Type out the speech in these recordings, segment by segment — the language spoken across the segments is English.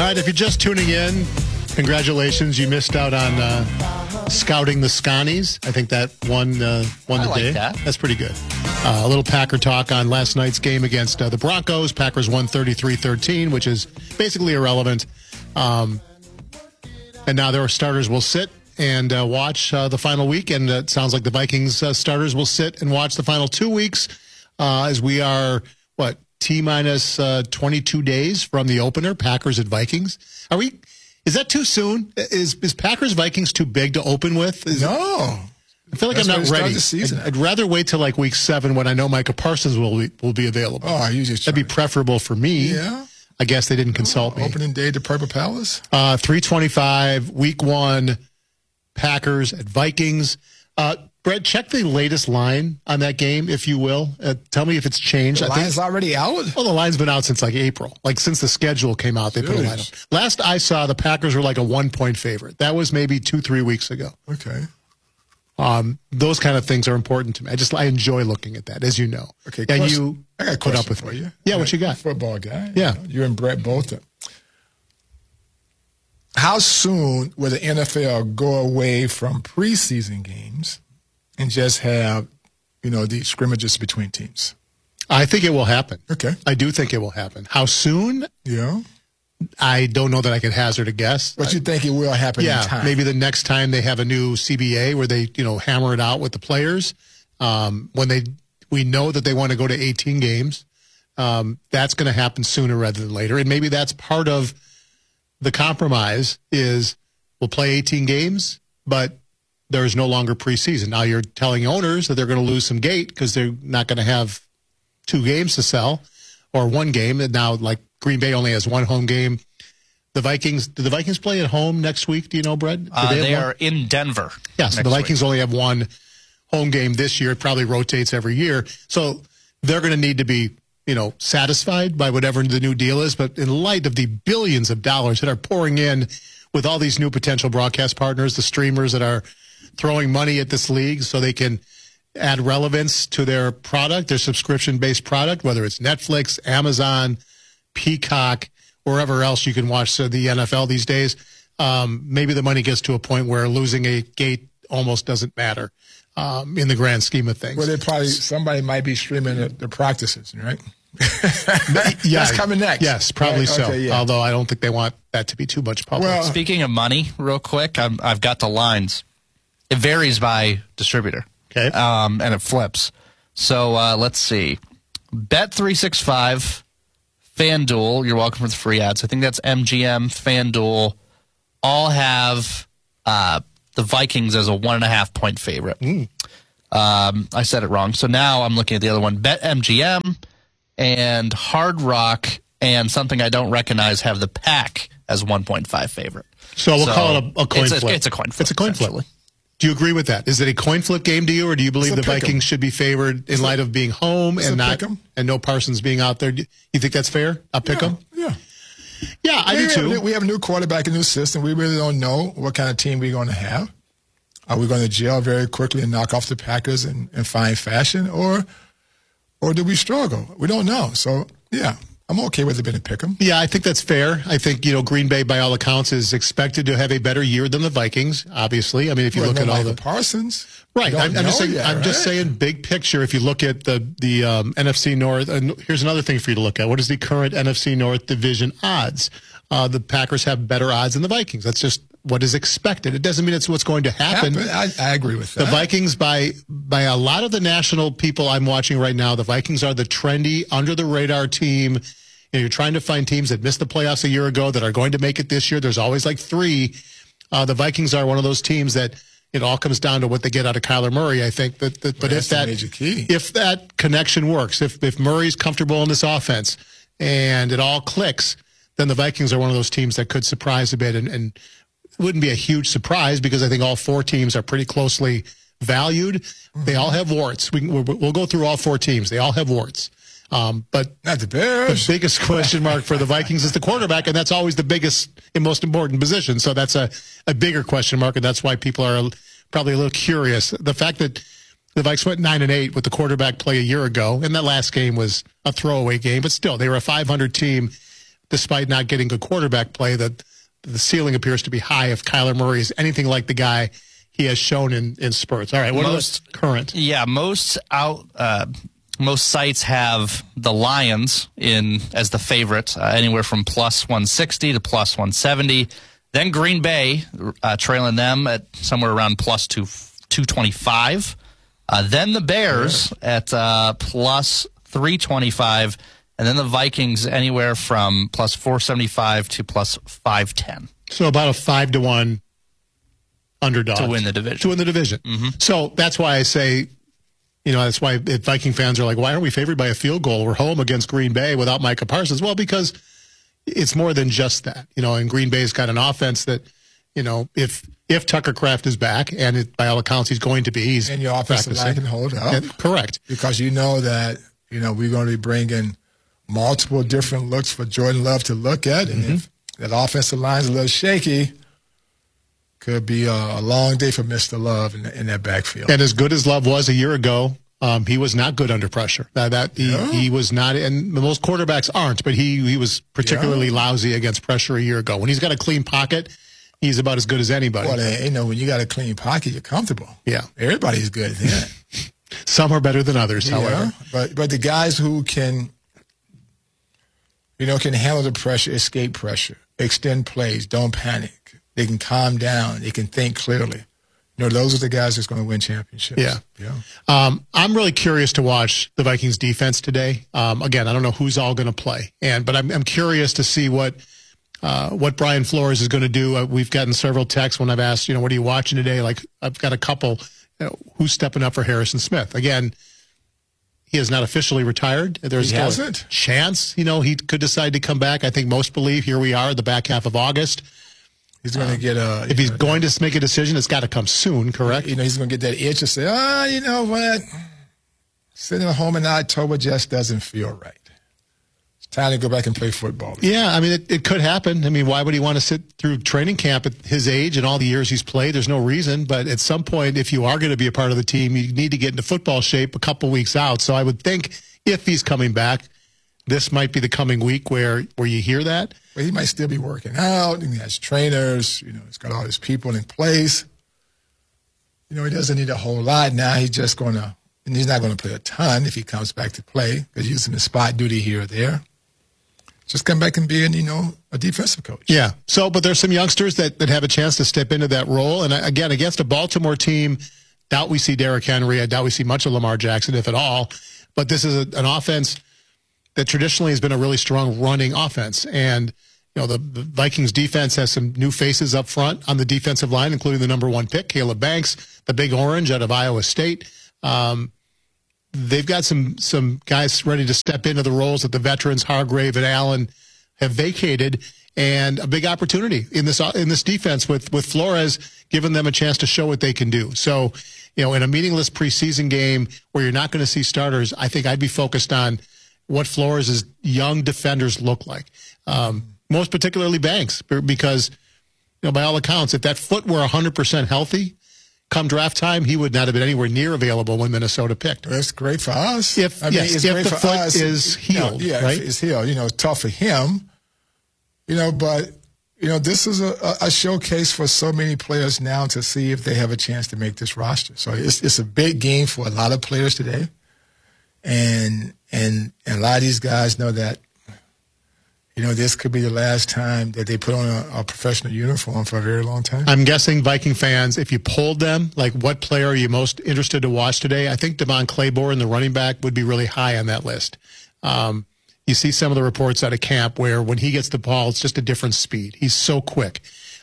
right, if you're just tuning in, congratulations. You missed out on scouting the Scotties. I think that won the day. That. That's pretty good. A little Packer talk on last night's game against the Broncos. Packers won 33-13, which is basically irrelevant. And now their starters will sit and watch the final week. And it sounds like the Vikings starters will sit and watch the final 2 weeks as we are, T-minus 22 days from the opener, Packers at Vikings. Is that too soon? Is Packers Vikings too big to open with? No. I feel like I'm not ready. I'd rather wait till like week 7 when I know Micah Parsons will be available. Oh, that'd be preferable for me. Yeah. I guess they didn't consult me. Opening day to Purple Palace? 3:25, week 1, Packers at Vikings. Brett, check the latest line on that game, if you will. Tell me if it's changed. The line's already out? Well, the line's been out since like April. Like since the schedule came out, they put a line up. Last I saw, the Packers were like a 1-point favorite. That was maybe 2-3 weeks ago. Okay. Those kind of things are important to me. I enjoy looking at that, as you know. Okay. And you I got a put up with for me. you. Yeah, what you got? Football guy. Yeah. You and Brett both. How soon will the NFL go away from preseason games and just have, the scrimmages between teams? I think it will happen. Okay. I do think it will happen. How soon? Yeah. I don't know that I could hazard a guess. But you think it will happen in time? Maybe the next time they have a new CBA where they, hammer it out with the players. When we know that they want to go to 18 games, that's going to happen sooner rather than later. And maybe that's part of the compromise is we'll play 18 games, but there is no longer preseason. Now you're telling owners that they're going to lose some gate because they're not going to have 2 games to sell or 1 game. And now, like, Green Bay only has 1 home game. Do the Vikings play at home next week? Do you know, Brett? They are in Denver. Yeah, so the Vikings only have 1 home game this year. It probably rotates every year. So they're going to need to be, satisfied by whatever the new deal is. But in light of the billions of dollars that are pouring in with all these new potential broadcast partners, the streamers that are throwing money at this league so they can add relevance to their product, their subscription-based product, whether it's Netflix, Amazon, Peacock, wherever else you can watch the NFL these days, maybe the money gets to a point where losing a gate almost doesn't matter in the grand scheme of things. Well, somebody might be streaming the practices, right? Yeah, that's coming next. Yes, probably right? so. Okay, yeah. Although I don't think they want that to be too much public. Well, speaking of money, real quick, I've got the lines. It varies by distributor. Okay. And it flips. So let's see. Bet365, FanDuel, you're welcome for the free ads. I think that's MGM, FanDuel, all have the Vikings as a 1.5-point favorite. I said it wrong. So now I'm looking at the other one. BetMGM and Hard Rock and something I don't recognize have the Pack as 1.5 favorite. So we'll call it a coin flip. It's a coin flip. It's a coin flip. Do you agree with that? Is it a coin flip game to you, or do you believe the Vikings should be favored in light of being home and no Parsons being out there? You think that's fair? I'll pick them? Yeah. Yeah, I do too. We have a new quarterback, a new system. We really don't know what kind of team we're going to have. Are we going to gel very quickly and knock off the Packers in fine fashion, or do we struggle? We don't know. So, yeah, I'm okay with it being a pick 'em. Yeah, I think that's fair. I think, Green Bay, by all accounts, is expected to have a better year than the Vikings, obviously. I mean, if you look at all the Parsons. Right. I'm just saying big picture. If you look at the NFC North, and here's another thing for you to look at. What is the current NFC North division odds? The Packers have better odds than the Vikings. That's just what is expected. It doesn't mean it's what's going to happen. I agree with that. The Vikings, by a lot of the national people I'm watching right now, the Vikings are the trendy, under-the-radar team. You're trying to find teams that missed the playoffs a year ago that are going to make it this year. There's always like 3. The Vikings are one of those teams that it all comes down to what they get out of Kyler Murray, I think. But if that connection works, if Murray's comfortable in this offense and it all clicks, then the Vikings are one of those teams that could surprise a bit. And it wouldn't be a huge surprise because I think all 4 teams are pretty closely valued. Mm-hmm. They all have warts. We'll go through all 4 teams. They all have warts. But not the Bears. The biggest question mark for the Vikings is the quarterback, and that's always the biggest and most important position. So that's a bigger question mark, and that's why people are probably a little curious. The fact that the Vikes went 9-8 with the quarterback play a year ago, and that last game was a throwaway game, but still, they were a 500 team. despite not getting good quarterback play, that the ceiling appears to be high if Kyler Murray is anything like the guy he has shown in spurts. All right, what are the current? Yeah, most sites have the Lions as the favorite, anywhere from plus 160 to plus 170. Then Green Bay, trailing them at somewhere around plus 225. Then the Bears at plus 325. And then the Vikings anywhere from plus 475 to plus 510. So about a 5-1 underdog. To win the division. Mm-hmm. So that's why I say, that's why Viking fans are like, why aren't we favored by a field goal? We're home against Green Bay without Micah Parsons. Well, because it's more than just that. And Green Bay's got an offense that, if Tucker Kraft is back, and by all accounts he's going to be, and your offensive line can hold up. Correct. Because that, we're going to be bringing multiple different looks for Jordan Love to look at. And if that offensive line's a little shaky, could be a long day for Mr. Love in that backfield. And as good as Love was a year ago, he was not good under pressure. He was not, and most quarterbacks aren't, but he was particularly lousy against pressure a year ago. When he's got a clean pocket, he's about as good as anybody. Well, when you got a clean pocket, you're comfortable. Yeah. Everybody's good at that. Some are better than others, however. But the guys who can handle the pressure, escape pressure, extend plays, don't panic. They can calm down. They can think clearly. Those are the guys that's going to win championships. Yeah. I'm really curious to watch the Vikings defense today. Again, I don't know who's all going to play, but I'm curious to see what Brian Flores is going to do. We've gotten several texts when I've asked, what are you watching today? Like, I've got a couple. Who's stepping up for Harrison Smith? Again, he is not officially retired. There's still a chance, he could decide to come back. I think most believe here we are, the back half of August. He's going to get if he's going to make a decision, it's got to come soon, correct? He's going to get that itch to say, you know what? Sitting at home in October just doesn't feel right. It's time to go back and play football. Yeah, it could happen. Why would he want to sit through training camp at his age and all the years he's played? There's no reason. But at some point, if you are going to be a part of the team, you need to get into football shape a couple weeks out. So I would think if he's coming back, this might be the coming week where you hear that. Well, he might still be working out, and he has trainers. He's got all his people in place. He doesn't need a whole lot now. He's just going to, and he's not going to play a ton if he comes back to play because he's using the spot duty here or there. Just come back and be a defensive coach. Yeah. So, but there's some youngsters that have a chance to step into that role. And again, against a Baltimore team, doubt we see Derrick Henry. I doubt we see much of Lamar Jackson, if at all. But this is an offense that traditionally has been a really strong running offense. And, the Vikings defense has some new faces up front on the defensive line, including the number 1 pick, Caleb Banks, the big orange out of Iowa State. They've got some guys ready to step into the roles that the veterans, Hargrave and Allen, have vacated, and a big opportunity in this defense with Flores giving them a chance to show what they can do. So, in a meaningless preseason game where you're not going to see starters, I think I'd be focused on what Flores' young defenders look like. Most particularly Banks, because, by all accounts, if that foot were 100% healthy, come draft time, he would not have been anywhere near available when Minnesota picked. That's great for us. If the foot is healed, right? It's healed. It's tough for him, but, this is a showcase for so many players now to see if they have a chance to make this roster. So it's a big game for a lot of players today. And a lot of these guys know that, this could be the last time that they put on a professional uniform for a very long time. I'm guessing Viking fans, if you polled them, like what player are you most interested to watch today, I think Devon Claiborne, the running back, would be really high on that list. You see some of the reports out of camp where when he gets the ball, it's just a different speed. He's so quick.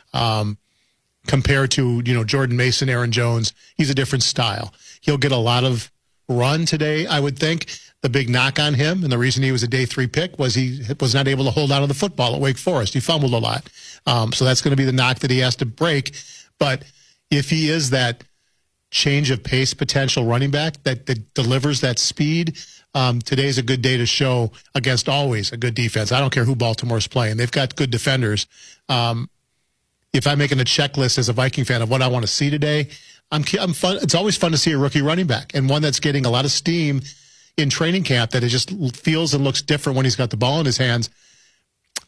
Compared to, Jordan Mason, Aaron Jones, he's a different style. He'll get a lot of run today, I would think. The big knock on him, and the reason he was a day 3 pick, was he was not able to hold on to the football at Wake Forest. He fumbled a lot. So that's going to be the knock that he has to break. But if he is that change of pace potential running back that delivers that speed, today's a good day to show against always a good defense. I don't care who Baltimore's playing. They've got good defenders. If I'm making a checklist as a Viking fan of what I want to see today, I'm fun. It's always fun to see a rookie running back and one that's getting a lot of steam in training camp, that it just feels and looks different when he's got the ball in his hands.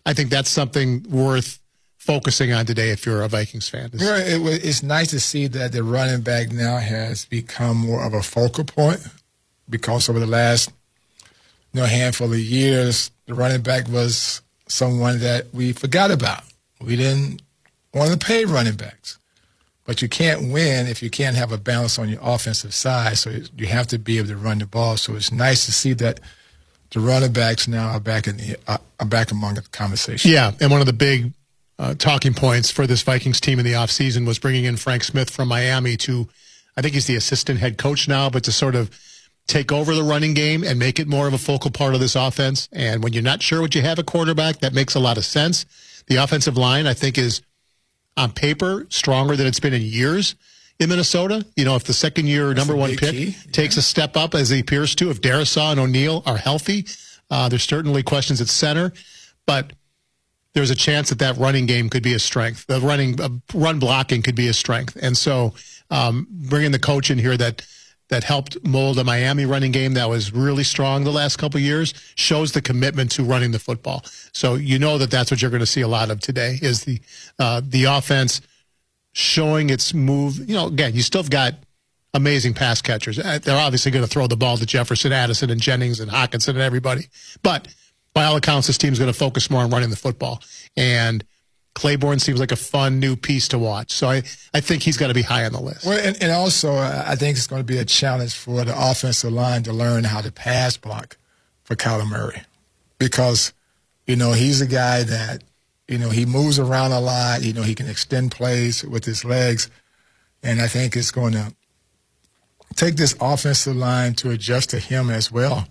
I think that's something worth focusing on today if you're a Vikings fan. It's nice to see that the running back now has become more of a focal point, because over the last handful of years, the running back was someone that we forgot about. We didn't want to pay running backs. But you can't win if you can't have a balance on your offensive side, so you have to be able to run the ball. So it's nice to see that the running backs now are back among the conversation. Yeah, and one of the big talking points for this Vikings team in the offseason was bringing in Frank Smith from Miami to, I think he's the assistant head coach now, but to sort of take over the running game and make it more of a focal part of this offense. And when you're not sure what you have at quarterback, that makes a lot of sense. The offensive line, I think, is on paper stronger than it's been in years in Minnesota. If the second-year number one pick takes a step up, as he appears to, if Darrisaw and O'Neal are healthy, there's certainly questions at center, but there's a chance that running game could be a strength. The run blocking could be a strength. And so bringing the coach in here that helped mold a Miami running game that was really strong the last couple of years shows the commitment to running the football. So that's what you're going to see a lot of today is the offense showing its move. Again, you still have got amazing pass catchers. They're obviously going to throw the ball to Jefferson, Addison, and Jennings, and Hockenson, and everybody. But by all accounts, this team's going to focus more on running the football. And Claiborne seems like a fun new piece to watch. So I think he's got to be high on the list. Well, and also I think it's going to be a challenge for the offensive line to learn how to pass block for Kyler Murray, because, he's a guy that, he moves around a lot. He can extend plays with his legs. And I think it's going to take this offensive line to adjust to him as well,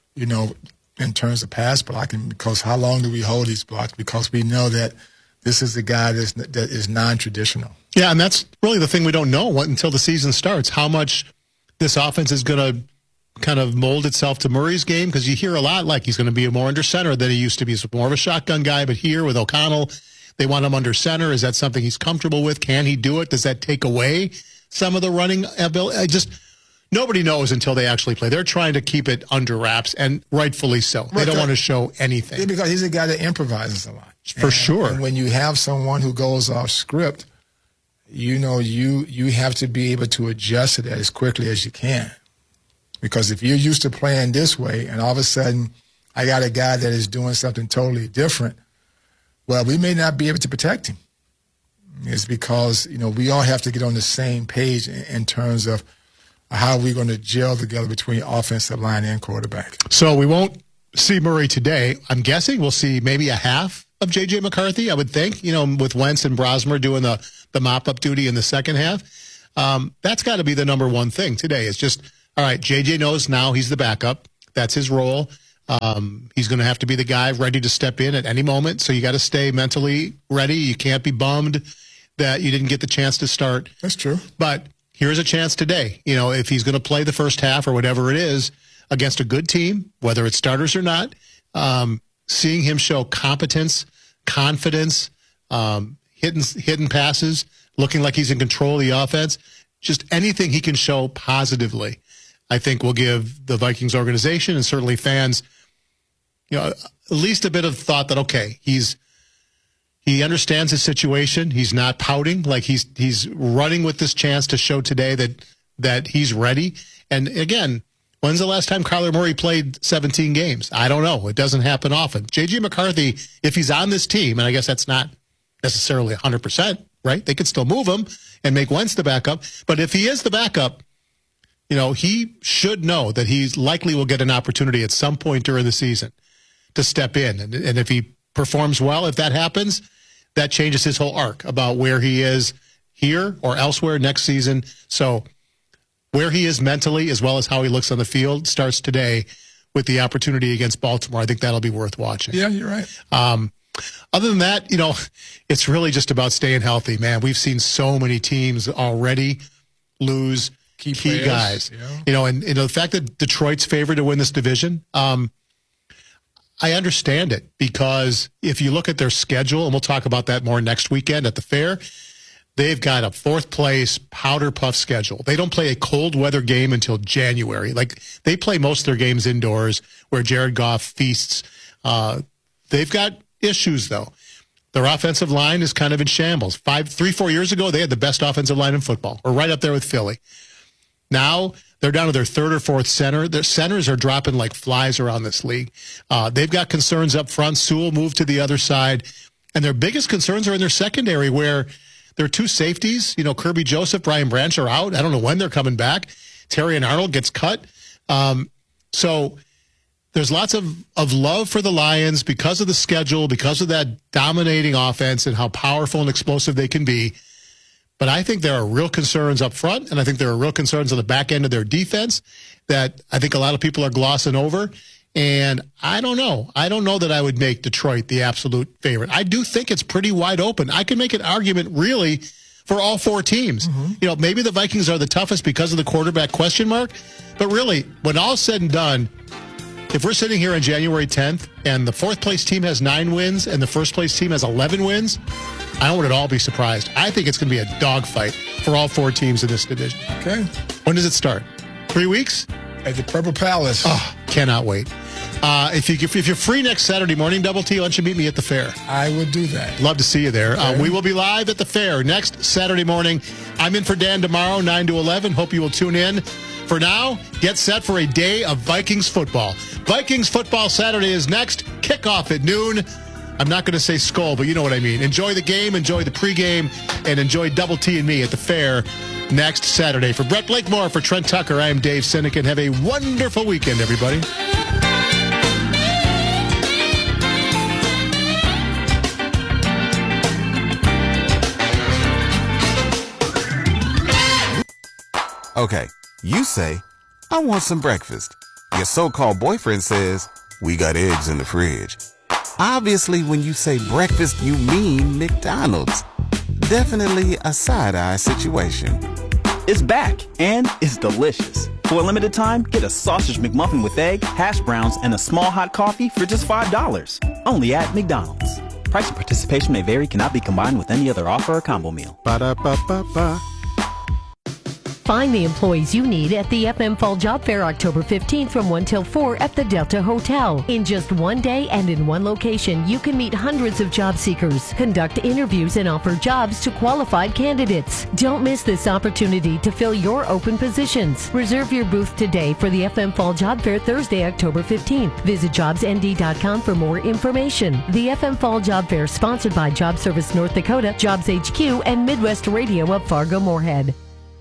in terms of pass blocking, because how long do we hold these blocks? Because we know that this is the guy that is non-traditional. Yeah, and that's really the thing we don't know until the season starts, how much this offense is going to kind of mold itself to Murray's game, because you hear a lot like he's going to be more under center than he used to be. He's more of a shotgun guy, but here with O'Connell, they want him under center. Is that something he's comfortable with? Can he do it? Does that take away some of the running ability? Nobody knows until they actually play. They're trying to keep it under wraps, and rightfully so. They don't want to show anything. Because he's a guy that improvises a lot. For sure. And when you have someone who goes off script, you have to be able to adjust to that as quickly as you can. Because if you're used to playing this way and all of a sudden I got a guy that is doing something totally different, well, we may not be able to protect him. It's because, we all have to get on the same page in terms of how we're going to gel together between offensive line and quarterback. So we won't see Murray today. I'm guessing we'll see maybe a half of J.J. McCarthy, I would think, with Wentz and Brosmer doing the mop-up duty in the second half. That's got to be the number one thing today. It's just, all right, J.J. knows now he's the backup. That's his role. He's going to have to be the guy ready to step in at any moment, so you got to stay mentally ready. You can't be bummed that you didn't get the chance to start. That's true. But here's a chance today. If he's going to play the first half or whatever it is against a good team, whether it's starters or not, seeing him show competence, confidence, hitting passes, looking like he's in control of the offense, just anything he can show positively, I think will give the Vikings organization and certainly fans, at least a bit of thought that, okay, he understands his situation. He's not pouting. Like he's running with this chance to show today that he's ready. And again, when's the last time Kyler Murray played 17 games? I don't know. It doesn't happen often. J.J. McCarthy, if he's on this team, and I guess that's not necessarily 100%, right? They could still move him and make Wentz the backup. But if he is the backup, he should know that he likely will get an opportunity at some point during the season to step in. And if he performs well, if that happens, that changes his whole arc about where he is here or elsewhere next season. So where he is mentally as well as how he looks on the field starts today with the opportunity against Baltimore. I think that'll be worth watching. Yeah, you're right. Other than that, it's really just about staying healthy, man. We've seen so many teams already lose key guys. Yeah. And the fact that Detroit's favored to win this division, I understand it, because if you look at their schedule, and we'll talk about that more next weekend at the fair, they've got a fourth place powder puff schedule. They don't play a cold weather game until January. Like, they play most of their games indoors where Jared Goff feasts. They've got issues, though. Their offensive line is kind of in shambles. 3-4 years ago, they had the best offensive line in football. We're right up there with Philly. Now they're down to their third or fourth center. Their centers are dropping like flies around this league. They've got concerns up front. Sewell moved to the other side. And their biggest concerns are in their secondary, where their two safeties, Kirby Joseph, Brian Branch, are out. I don't know when they're coming back. Terry and Arnold gets cut. So there's lots of love for the Lions because of the schedule, because of that dominating offense and how powerful and explosive they can be. But I think there are real concerns up front, and I think there are real concerns on the back end of their defense that I think a lot of people are glossing over. And I don't know. I don't know that I would make Detroit the absolute favorite. I do think it's pretty wide open. I can make an argument really for all four teams. Mm-hmm. Maybe the Vikings are the toughest because of the quarterback question mark. But really, when all's said and done, if we're sitting here on January 10th and the fourth place team has 9 wins and the first place team has 11 wins, I wouldn't at all be surprised. I think it's going to be a dogfight for all four teams in this division. Okay. When does it start? 3 weeks? At the Purple Palace. Oh, cannot wait. If you're free next Saturday morning, Double T, why don't you meet me at the fair? I would do that. Love to see you there. Okay. We will be live at the fair next Saturday morning. I'm in for Dan tomorrow, 9 to 11. Hope you will tune in. For now, get set for a day of Vikings football. Vikings football Saturday is next. Kickoff at noon. I'm not going to say skull, but you know what I mean. Enjoy the game, enjoy the pregame, and enjoy Double T and me at the fair next Saturday. For Brett Blakemore, for Trent Tucker, I am Dave Sinekin. Have a wonderful weekend, everybody. Okay, you say, I want some breakfast. Your so-called boyfriend says, we got eggs in the fridge. Obviously, when you say breakfast, you mean McDonald's. Definitely a side-eye situation. It's back, and it's delicious. For a limited time, get a sausage McMuffin with egg, hash browns, and a small hot coffee for just $5. Only at McDonald's. Price and participation may vary, cannot be combined with any other offer or combo meal. Ba-da-ba-ba-ba. Find the employees you need at the FM Fall Job Fair October 15th from 1 till 4 at the Delta Hotel. In just one day and in one location, you can meet hundreds of job seekers, conduct interviews, and offer jobs to qualified candidates. Don't miss this opportunity to fill your open positions. Reserve your booth today for the FM Fall Job Fair Thursday, October 15th. Visit jobsnd.com for more information. The FM Fall Job Fair, sponsored by Job Service North Dakota, Jobs HQ, and Midwest Radio of Fargo-Moorhead.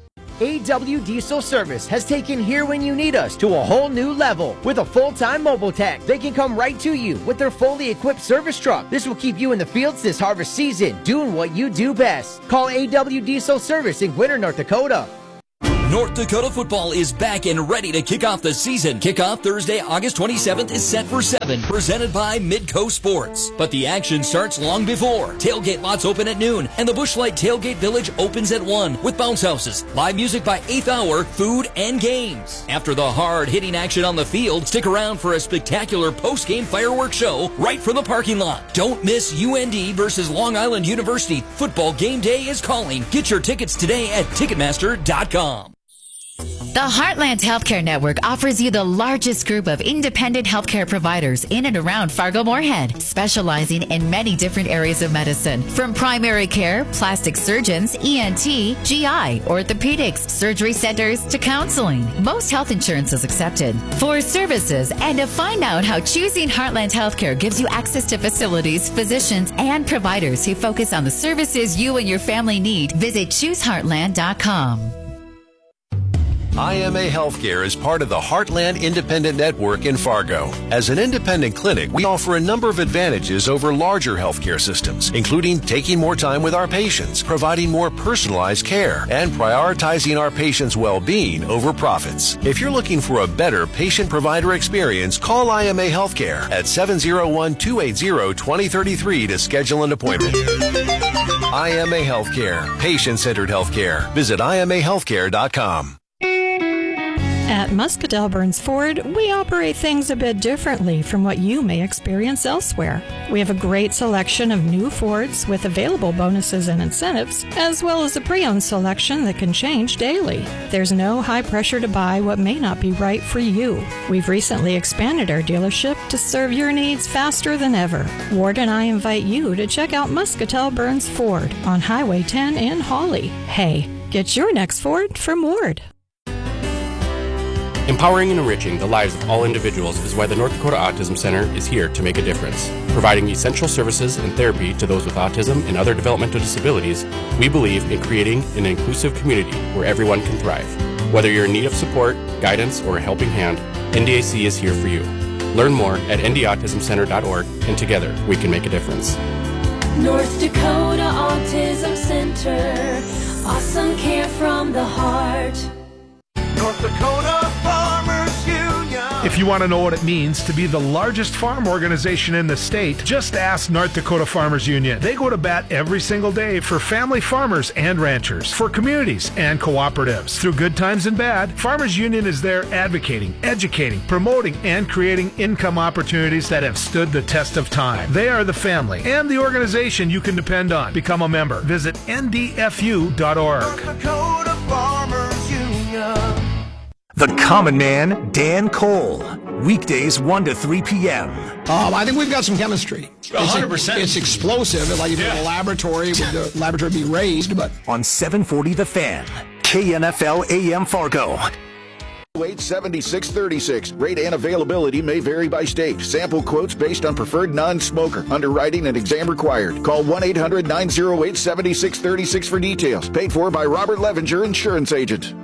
AW Diesel Service has taken Here When You Need Us to a whole new level. With a full-time mobile tech, they can come right to you with their fully equipped service truck. This will keep you in the fields this harvest season, doing what you do best. Call AW Diesel Service in Gwinner, North Dakota. North Dakota football is back and ready to kick off the season. Kickoff Thursday, August 27th is set for 7, presented by Midco Sports. But the action starts long before. Tailgate lots open at noon, and the Busch Light Tailgate Village opens at 1 with bounce houses, live music by 8th hour, food, and games. After the hard-hitting action on the field, stick around for a spectacular post-game fireworks show right from the parking lot. Don't miss UND versus Long Island University. Football game day is calling. Get your tickets today at Ticketmaster.com. The Heartland Healthcare Network offers you the largest group of independent healthcare providers in and around Fargo-Moorhead, specializing in many different areas of medicine, from primary care, plastic surgeons, ENT, GI, orthopedics, surgery centers, to counseling. Most health insurance is accepted. For services and to find out how choosing Heartland Healthcare gives you access to facilities, physicians, and providers who focus on the services you and your family need, visit ChooseHeartland.com. IMA Healthcare is part of the Heartland Independent Network in Fargo. As an independent clinic, we offer a number of advantages over larger healthcare systems, including taking more time with our patients, providing more personalized care, and prioritizing our patients' well-being over profits. If you're looking for a better patient-provider experience, call IMA Healthcare at 701-280-2033 to schedule an appointment. IMA Healthcare, patient-centered healthcare. Visit IMAhealthcare.com. At Muscatell Burns Ford, we operate things a bit differently from what you may experience elsewhere. We have a great selection of new Fords with available bonuses and incentives, as well as a pre-owned selection that can change daily. There's no high pressure to buy what may not be right for you. We've recently expanded our dealership to serve your needs faster than ever. Ward and I invite you to check out Muscatell Burns Ford on Highway 10 in Hawley. Hey, get your next Ford from Ward. Empowering and enriching the lives of all individuals is why the North Dakota Autism Center is here to make a difference. Providing essential services and therapy to those with autism and other developmental disabilities, we believe in creating an inclusive community where everyone can thrive. Whether you're in need of support, guidance, or a helping hand, NDAC is here for you. Learn more at ndautismcenter.org, and together we can make a difference. North Dakota Autism Center, awesome care from the heart. North Dakota Farmers Union. If you want to know what it means to be the largest farm organization in the state, just ask North Dakota Farmers Union. They go to bat every single day for family farmers and ranchers, for communities and cooperatives. Through good times and bad, Farmers Union is there advocating, educating, promoting, and creating income opportunities that have stood the test of time. They are the family and the organization you can depend on. Become a member. Visit ndfu.org. North Dakota Farmers Union. The Common Man, Dan Cole. Weekdays 1 to 3 p.m. I think we've got some chemistry. 100%. It's explosive, like if you're in a laboratory, would the laboratory be raised? But on 740 The Fan, KNFL AM Fargo. 7636. Rate and availability may vary by state. Sample quotes based on preferred non-smoker. Underwriting and exam required. Call 1-800-908-7636 for details. Paid for by Robert Levenger, Insurance Agent.